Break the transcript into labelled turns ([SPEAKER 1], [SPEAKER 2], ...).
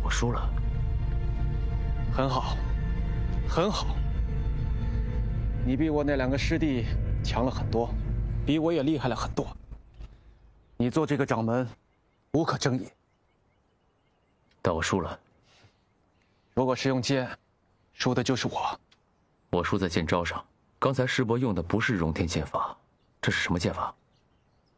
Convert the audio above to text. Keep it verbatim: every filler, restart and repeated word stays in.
[SPEAKER 1] 我输了。
[SPEAKER 2] 很好，很好。你比我那两个师弟强了很多，比我也厉害了很多。你做这个掌门，无可争议。
[SPEAKER 1] 但我输了。
[SPEAKER 2] 如果是用剑，输的就是我。
[SPEAKER 1] 我输在剑招上。刚才师伯用的不是融天剑法，这是什么剑法？